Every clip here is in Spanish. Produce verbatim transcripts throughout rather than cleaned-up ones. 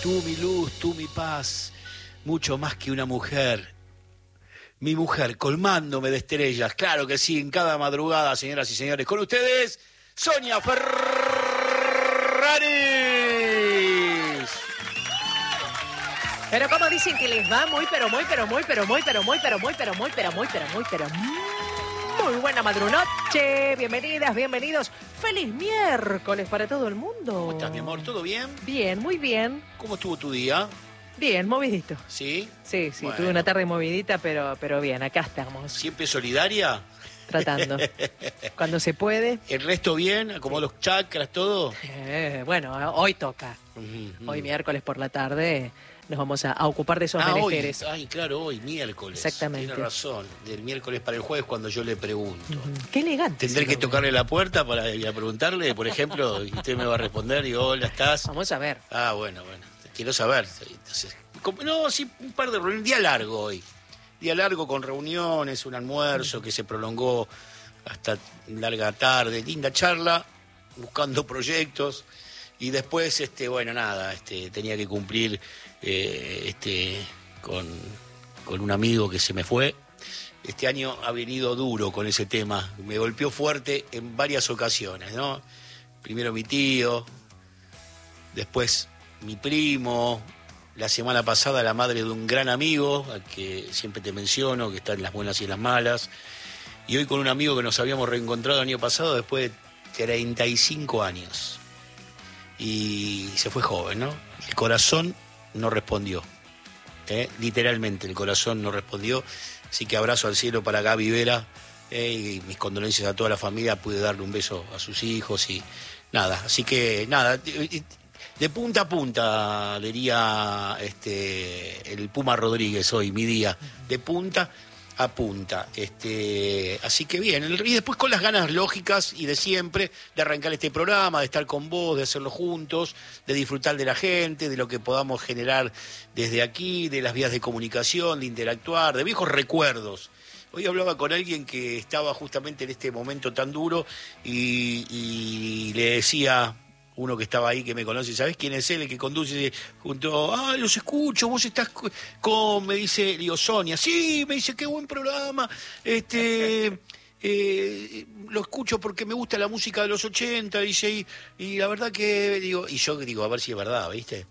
Tú mi luz, tú mi paz, mucho más que una mujer. Mi mujer colmándome de estrellas, claro que sí, en cada madrugada, señoras y señores. Con ustedes, Sonia Ferraris. Pero como dicen que les va muy, pero muy, pero muy, pero muy, pero muy, pero muy, pero muy, pero muy, pero muy, pero muy buena madrunoche. Bienvenidas, bienvenidos. Feliz miércoles para todo el mundo. ¿Cómo estás, mi amor? ¿Todo bien? Bien, muy bien. ¿Cómo estuvo tu día? Bien, movidito. ¿Sí? Sí, sí, Bueno. tuve una tarde movidita, pero, pero bien, acá estamos. ¿Siempre solidaria? Tratando. Cuando se puede. ¿El resto bien? ¿Como los chakras, todo? Eh, bueno, hoy toca. Uh-huh. Hoy miércoles por la tarde nos vamos a, a ocupar de esos ah, menesteres. Hoy. Ay, claro, hoy, miércoles. Exactamente. Tiene razón. Del miércoles para el jueves cuando yo le pregunto. Uh-huh. Qué elegante. Tendré que tocarle la puerta para ir a preguntarle, por ejemplo, y usted me va a responder, y hola, ¿estás? Vamos a ver. Ah, bueno, bueno. Quiero saber. Entonces, no, sí, un par de reuniones. Día largo hoy. Día largo con reuniones, un almuerzo que se prolongó hasta larga tarde. Linda charla, buscando proyectos. Y después, este, bueno, nada, este, tenía que cumplir eh, este, con, con un amigo que se me fue. Este año ha venido duro con ese tema. Me golpeó fuerte en varias ocasiones, ¿no? Primero mi tío, después mi primo, la semana pasada la madre de un gran amigo, al que siempre te menciono, que está en las buenas y en las malas, y hoy con un amigo que nos habíamos reencontrado el año pasado después de treinta y cinco años. Y se fue joven, ¿no? El corazón no respondió, ¿eh? Literalmente el corazón no respondió, así que abrazo al cielo para Gaby Vera, ¿eh? Y mis condolencias a toda la familia, pude darle un beso a sus hijos y nada, así que nada... De punta a punta, diría este, el Puma Rodríguez hoy, mi día. De punta a punta. Este, así que bien. Y después con las ganas lógicas y de siempre de arrancar este programa, de estar con vos, de hacerlo juntos, de disfrutar de la gente, de lo que podamos generar desde aquí, de las vías de comunicación, de interactuar, de viejos recuerdos. Hoy hablaba con alguien que estaba justamente en este momento tan duro y, y le decía... Uno que estaba ahí que me conoce, ¿sabés quién es él? El que conduce junto, ah, los escucho, vos estás con, me dice, digo, Sonia, sí, me dice, qué buen programa, este, eh, lo escucho porque me gusta la música de los ochenta, dice, y, y la verdad que, digo, y yo digo, a ver si es verdad, ¿viste?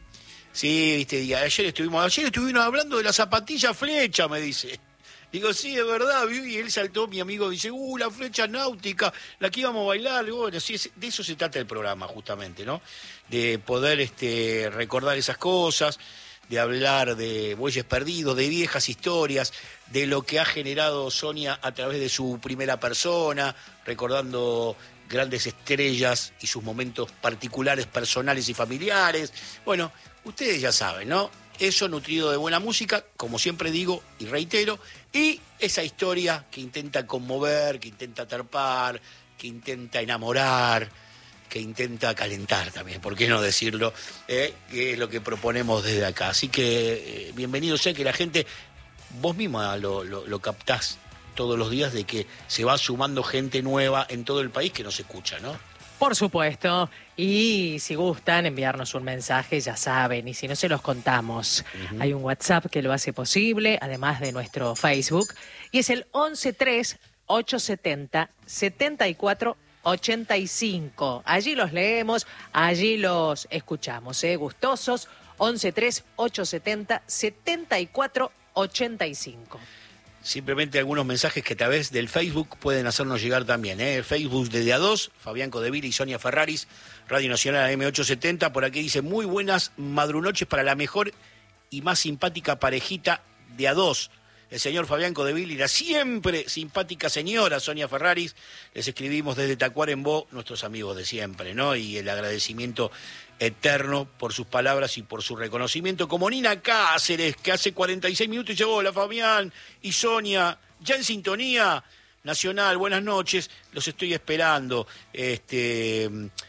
Sí, viste, y ayer estuvimos, ayer estuvimos hablando de la zapatilla flecha, me dice. Digo, sí, es verdad, y él saltó, mi amigo, dice, uh, la flecha náutica, la que íbamos a bailar. Digo, bueno, sí, de eso se trata el programa, justamente, ¿no? De poder este, recordar esas cosas, de hablar de bueyes perdidos, de viejas historias, de lo que ha generado Sonia a través de su primera persona, recordando grandes estrellas y sus momentos particulares, personales y familiares. Bueno, ustedes ya saben, ¿no? Eso nutrido de buena música, como siempre digo y reitero, y esa historia que intenta conmover, que intenta atrapar, que intenta enamorar, que intenta calentar también, ¿por qué no decirlo? Eh, que es lo que proponemos desde acá. Así que eh, bienvenido sea que la gente, vos misma lo, lo, lo captás todos los días de que se va sumando gente nueva en todo el país que nos escucha, ¿no? Por supuesto, y si gustan enviarnos un mensaje, ya saben, y si no se los contamos, uh-huh. Hay un WhatsApp que lo hace posible, además de nuestro Facebook, y es el once tres ochocientos setenta setenta y cuatro ochenta y cinco. Allí los leemos, allí los escuchamos, ¿eh? Gustosos, once tres ochocientos setenta y cuatro ochenta y cinco. Simplemente algunos mensajes que a través del Facebook pueden hacernos llegar también, ¿eh? El Facebook de Día dos, Fabián Codeville y Sonia Ferraris, Radio Nacional M ochocientos setenta, por aquí dice, muy buenas madrunoches para la mejor y más simpática parejita de A dos. El señor Fabián Codeville y la siempre simpática señora Sonia Ferraris. Les escribimos desde Tacuarembó, nuestros amigos de siempre, ¿no? Y el agradecimiento eterno por sus palabras y por su reconocimiento, como Nina Cáceres, que hace cuarenta y seis minutos llegó. Hola Fabián y Sonia, ya en sintonía Nacional, buenas noches, los estoy esperando. Este,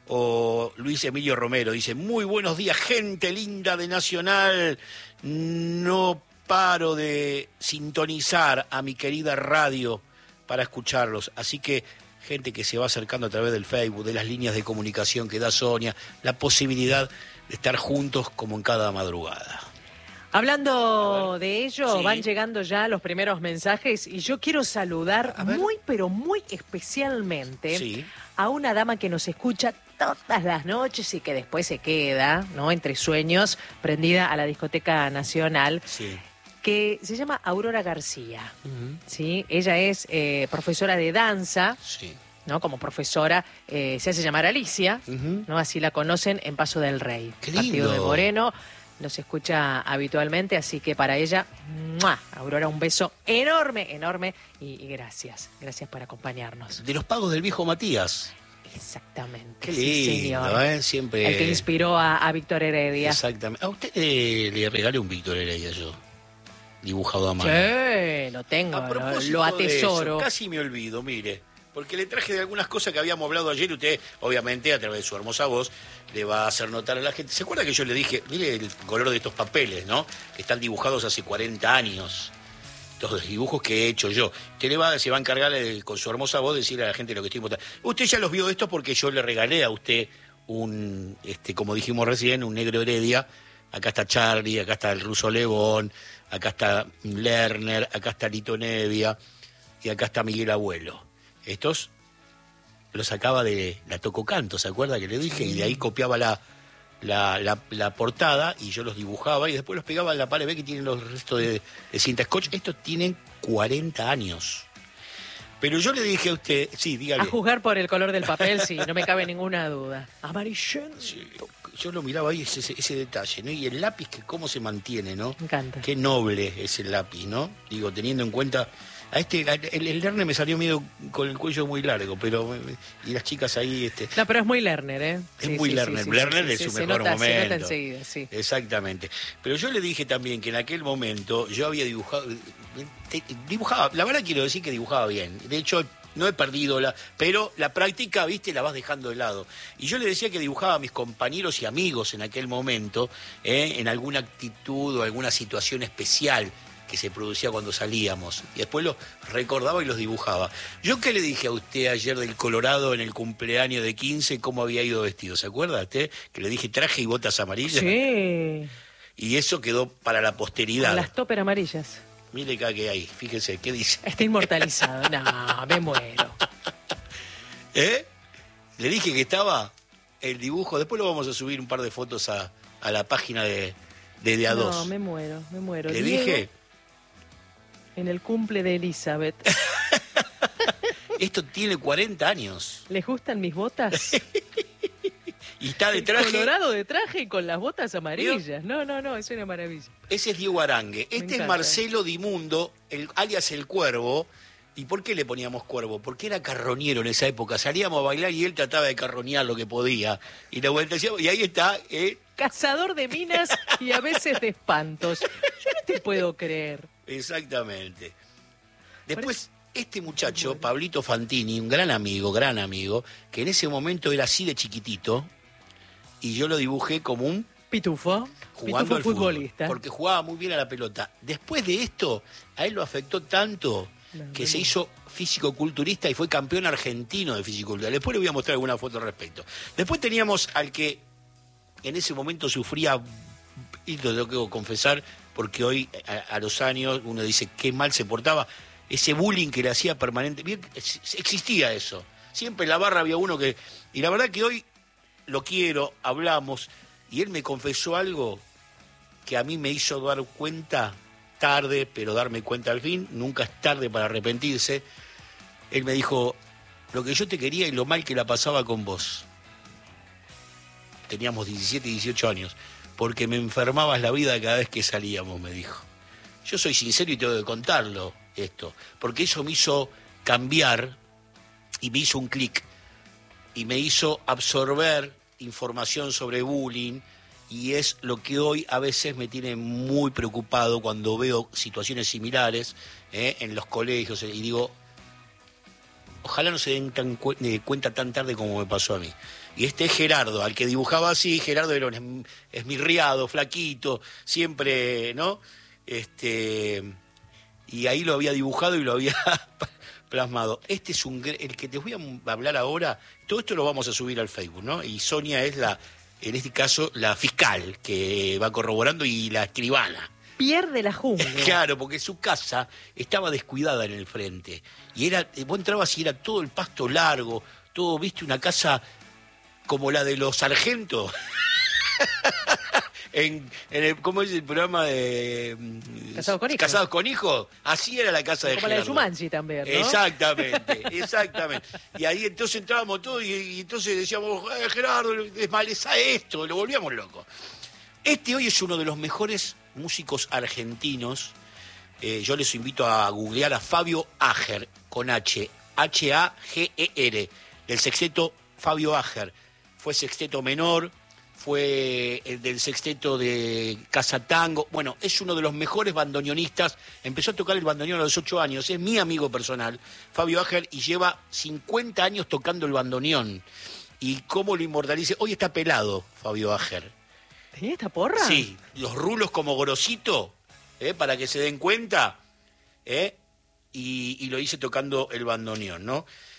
o Luis Emilio Romero dice, muy buenos días, gente linda de Nacional, no paro de sintonizar a mi querida radio para escucharlos, así que gente que se va acercando a través del Facebook, de las líneas de comunicación que da Sonia, la posibilidad de estar juntos como en cada madrugada. Hablando de ello, sí. van llegando ya los primeros mensajes y yo quiero saludar muy, pero muy especialmente sí. a una dama que nos escucha todas las noches y que después se queda, ¿no? Entre sueños, prendida a la Discoteca Nacional, Sí. que se llama Aurora García. Uh-huh. ¿Sí? Ella es eh, profesora de danza. Sí. ¿No? Como profesora, eh, se hace llamar Alicia, Uh-huh. ¿no? Así la conocen en Paso del Rey. Qué Partido de lindo. Moreno, nos escucha habitualmente, así que para ella, ¡mua! Aurora, un beso enorme, enorme, y, y gracias, gracias por acompañarnos. De los pagos del viejo Matías. Exactamente, Qué sí, lindo, señor. ¿eh? Siempre... El que inspiró a, a Víctor Heredia. Exactamente. A usted eh, le regalé un Víctor Heredia yo, dibujado a mano. Sí, lo tengo, A lo, propósito lo atesoro. de eso, casi me olvido, mire, porque le traje de algunas cosas que habíamos hablado ayer y usted, obviamente, a través de su hermosa voz, le va a hacer notar a la gente. ¿Se acuerda que yo le dije, mire el color de estos papeles, ¿no? Que están dibujados hace cuarenta años. Estos dibujos que he hecho yo. Usted le va, se va a encargar de, con su hermosa voz, decirle a la gente lo que estoy mostrando. Usted ya los vio estos porque yo le regalé a usted un, este, como dijimos recién, un negro Heredia. Acá está Charlie, acá está el ruso Lebón, acá está Lerner, acá está Lito Nevia y acá está Miguel Abuelo. Estos los sacaba de la Tococanto, ¿se acuerda que le dije? Y de ahí copiaba la, la, la, la portada y yo los dibujaba y después los pegaba en la pared. Ve que tienen los restos de, de cinta scotch. Estos tienen cuarenta años. Pero yo le dije a usted, sí, dígale. A juzgar por el color del papel, sí, no me cabe ninguna duda. Amarillento. Sí, yo lo miraba ahí, ese, ese detalle, ¿no? Y el lápiz, que cómo se mantiene, ¿no? Me encanta. Qué noble es el lápiz, ¿no? Digo, teniendo en cuenta... A este, el, el Lerner me salió medio con el cuello muy largo, pero... Y las chicas ahí... este No, pero es muy Lerner, ¿eh? Es Sí, muy sí, Lerner. sí, sí, Lerner sí, es sí, su se mejor nota, momento. Se nota enseguida, sí. Exactamente. Pero yo le dije también que en aquel momento yo había dibujado... te- Dibujaba, la verdad quiero decir que dibujaba bien. De hecho, no he perdido la... Pero la práctica, viste, la vas dejando de lado. Y yo le decía que dibujaba a mis compañeros y amigos en aquel momento, ¿eh? En alguna actitud o alguna situación especial que se producía cuando salíamos. Y después los recordaba y los dibujaba. Yo que le dije a usted ayer del Colorado en el cumpleaños de quince, cómo había ido vestido, ¿se acuerda usted? Que le dije traje y botas amarillas. Sí. Y eso quedó para la posteridad. Con las topper amarillas. Mire acá que hay, fíjese, ¿qué dice? Está inmortalizado. No, me muero. ¿Eh? Le dije que estaba el dibujo, después lo vamos a subir un par de fotos a, a la página de, de De A dos. No, me muero, me muero. Le Diego, dije... En el cumple de Elizabeth. Esto tiene cuarenta años. ¿Les gustan mis botas? Y está de traje. Colorado de traje y con las botas amarillas. No, no, no, es una maravilla. Ese es Diego Arangue. Este encanta. es Marcelo Dimundo, el, alias El Cuervo. ¿Y por qué le poníamos Cuervo? Porque era carroñero en esa época. Salíamos a bailar y él trataba de carroñar lo que podía. Y la vuelta decía, y ahí está. Eh. Cazador de minas y a veces de espantos. Yo no te puedo creer. Exactamente. Después, este muchacho, Pablito Fantini, un gran amigo, gran amigo, que en ese momento era así de chiquitito, y yo lo dibujé como un Pitufo. jugando Pitufo al fútbol, futbolista. porque jugaba muy bien a la pelota. Después de esto, a él lo afectó tanto No, que no, se no. hizo físico-culturista y fue campeón argentino de físico-culturista. Después le voy a mostrar alguna foto al respecto. Después teníamos al que en ese momento sufría, y lo tengo que confesar, porque hoy a, a los años uno dice qué mal se portaba, ese bullying que le hacía permanente, bien, existía eso. Siempre en la barra había uno que... Y la verdad que hoy lo quiero, hablamos, y él me confesó algo que a mí me hizo dar cuenta tarde, pero darme cuenta al fin, nunca es tarde para arrepentirse. Él me dijo, lo que yo te quería y lo mal que la pasaba con vos. Teníamos diecisiete y dieciocho años, porque me enfermabas la vida cada vez que salíamos, me dijo. Yo soy sincero y tengo que contarlo, esto, porque eso me hizo cambiar y me hizo un clic y me hizo absorber información sobre bullying, y es lo que hoy a veces me tiene muy preocupado cuando veo situaciones similares ¿eh? en los colegios, y digo, ojalá no se den tan cu- eh, cuenta tan tarde como me pasó a mí. Y este es Gerardo, al que dibujaba así. Gerardo era un es- esmirriado, flaquito, siempre, ¿no? Este, y ahí lo había dibujado y lo había plasmado. Este es un... gr- El que te voy a hablar ahora, todo esto lo vamos a subir al Facebook, ¿no? Y Sonia es la, en este caso la fiscal, que va corroborando, y la escribana. Pierde la jungla. Claro, porque su casa estaba descuidada en el frente. Y era, vos entrabas y era todo el pasto largo, todo, viste, una casa como la de los sargentos. en, en el, ¿cómo es el programa de Casados con hijos? Casados con hijos. Así era la casa de como Gerardo. la de Jumanji también, ¿no? Exactamente, exactamente. Y ahí entonces entrábamos todos y, y entonces decíamos, eh, Gerardo, desmaleza esto, lo volvíamos locos. Este hoy es uno de los mejores músicos argentinos. Eh, yo les invito a googlear a Fabio Ager, con H, H A G E R, del sexteto Fabio Ager. Fue sexteto menor, fue el del sexteto de Casa Tango. Bueno, es uno de los mejores bandoneonistas. Empezó a tocar el bandoneón a los ocho años. Es mi amigo personal, Fabio Ager, y lleva cincuenta años tocando el bandoneón. Y cómo lo inmortalice. Hoy está pelado, Fabio Ager. ¿Tenía esta porra? Sí, los rulos como grosito, ¿eh? Para que se den cuenta, ¿eh? y, y lo hice tocando el bandoneón, ¿no?